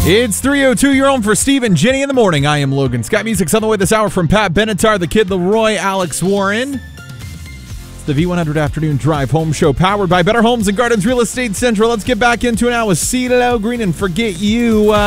It's 3:02. You're home for Steve and Jenny in the morning. I am Logan Scott. Music's on the way this hour from Pat Benatar, The Kid Leroy, Alex Warren. It's the V100 Afternoon Drive Home Show powered by Better Homes and Gardens Real Estate Central. Let's get back into it now with CeeLo Green and Forget You.